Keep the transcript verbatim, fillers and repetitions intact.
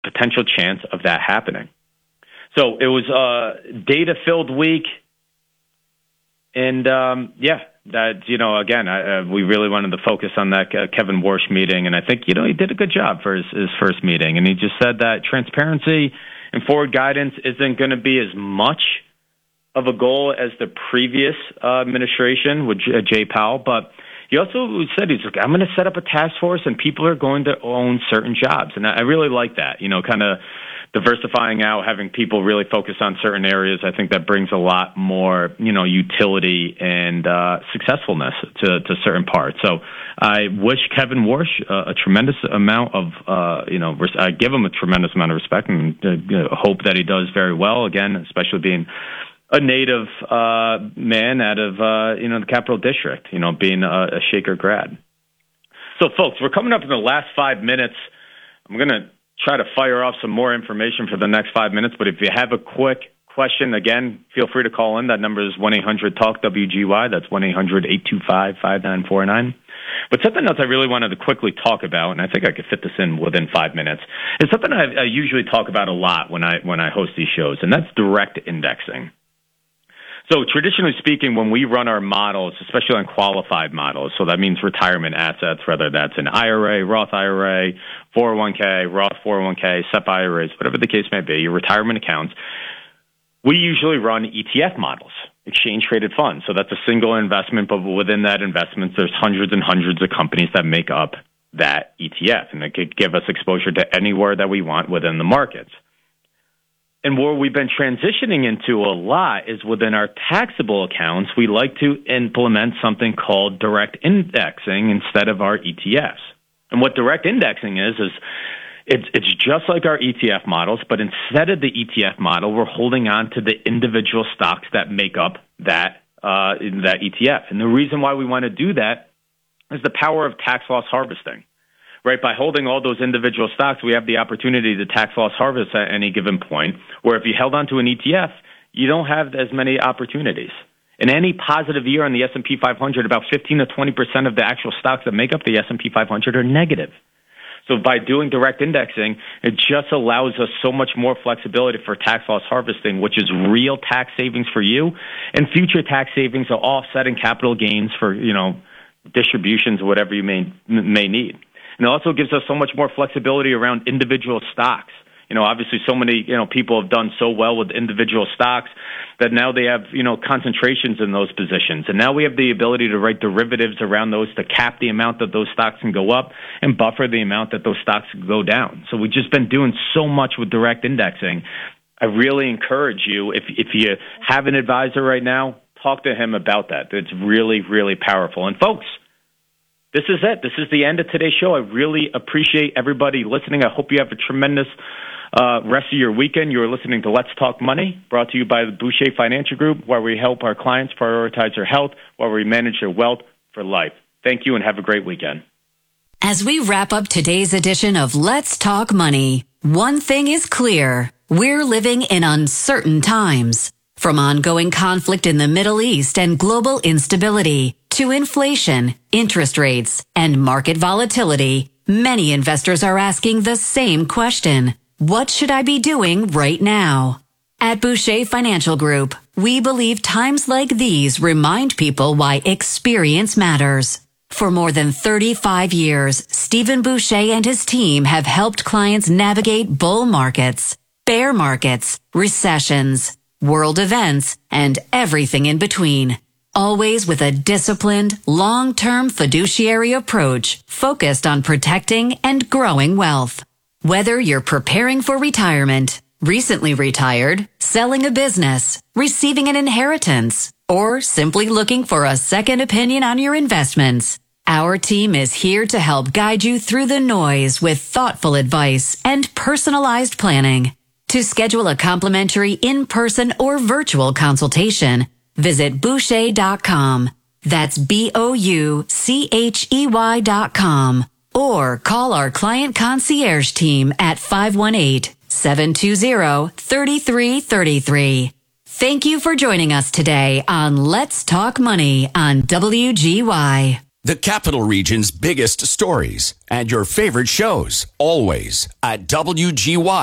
potential chance of that happening. So it was a data-filled week. And, um, yeah, that, you know, again, I, uh, we really wanted to focus on that uh, Kevin Warsh meeting. And I think, you know, he did a good job for his, his first meeting. And he just said that transparency and forward guidance isn't going to be as much of a goal as the previous uh, administration with J- Jay Powell. But he also said, he's like, I'm going to set up a task force and people are going to own certain jobs. And I, I really like that, you know, kind of diversifying out, having people really focus on certain areas. I think that brings a lot more, you know, utility and uh, successfulness to, to certain parts. So I wish Kevin Warsh uh, a tremendous amount of, uh, you know, res- I give him a tremendous amount of respect and uh, you know, hope that he does very well, again, especially being a native uh, man out of, uh, you know, the Capital District, you know, being a, a Shaker grad. So, folks, we're coming up in the last five minutes. I'm going to try to fire off some more information for the next five minutes. But if you have a quick question, again, feel free to call in. That number is one eight hundred talk W G Y. That's one eight hundred eight two five five nine four nine. But something else I really wanted to quickly talk about, and I think I could fit this in within five minutes, is something I, I usually talk about a lot when I when I host these shows, and that's direct indexing. So traditionally speaking, when we run our models, especially on qualified models, so that means retirement assets, whether that's an I R A, Roth I R A, four oh one k, Roth four oh one k, S E P I R As, whatever the case may be, your retirement accounts, we usually run E T F models, exchange-traded funds. So that's a single investment, but within that investment, there's hundreds and hundreds of companies that make up that E T F, and it could give us exposure to anywhere that we want within the markets. And where we've been transitioning into a lot is within our taxable accounts, we like to implement something called direct indexing instead of our E T Fs. And what direct indexing is, is it's, it's just like our E T F models, but instead of the E T F model, we're holding on to the individual stocks that make up that, uh, that E T F. And the reason why we want to do that is the power of tax loss harvesting. Right, by holding all those individual stocks, we have the opportunity to tax loss harvest at any given point, where if you held onto an E T F, you don't have as many opportunities. In any positive year on the S and P five hundred, about fifteen to twenty percent of the actual stocks that make up the S and P five hundred are negative. So by doing direct indexing, it just allows us so much more flexibility for tax loss harvesting, which is real tax savings for you, and future tax savings are offsetting capital gains for, you know, distributions or whatever you may may need. And it also gives us so much more flexibility around individual stocks. You know, obviously so many, you know, people have done so well with individual stocks that now they have, you know, concentrations in those positions. And now we have the ability to write derivatives around those to cap the amount that those stocks can go up and buffer the amount that those stocks can go down. So we've just been doing so much with direct indexing. I really encourage you, if if you have an advisor right now, talk to him about that. It's really, really powerful. And folks, this is it. This is the end of today's show. I really appreciate everybody listening. I hope you have a tremendous uh, rest of your weekend. You're listening to Let's Talk Money, brought to you by the Boucher Financial Group, where we help our clients prioritize their health while we manage their wealth for life. Thank you and have a great weekend. As we wrap up today's edition of Let's Talk Money, one thing is clear. We're living in uncertain times. From ongoing conflict in the Middle East and global instability to inflation, interest rates, and market volatility, many investors are asking the same question. What should I be doing right now? At Boucher Financial Group, we believe times like these remind people why experience matters. For more than thirty-five years, Stephen Boucher and his team have helped clients navigate bull markets, bear markets, recessions, world events, and everything in between. Always with a disciplined, long-term fiduciary approach focused on protecting and growing wealth. Whether you're preparing for retirement, recently retired, selling a business, receiving an inheritance, or simply looking for a second opinion on your investments, our team is here to help guide you through the noise with thoughtful advice and personalized planning. To schedule a complimentary in-person or virtual consultation, visit Boucher dot com. That's B O U C H E Y dot com. Or call our client concierge team at five one eight, seven two zero, three three three three. Thank you for joining us today on Let's Talk Money on W G Y. The Capital Region's biggest stories and your favorite shows, always at W G Y.